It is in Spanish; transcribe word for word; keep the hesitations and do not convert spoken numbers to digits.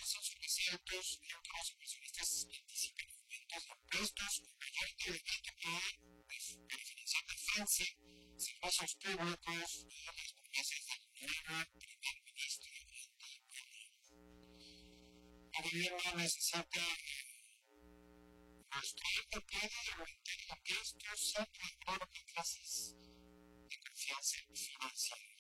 insuficientes en que los inversionistas anticipen aumentos de impuestos o mayor incremento que, pues, la definición de Francia, servicios públicos y las promesas del nuevo primer ministro El gobierno necesita construir que puede aumentar impuestos sin provocar una crisis de confianza financiera.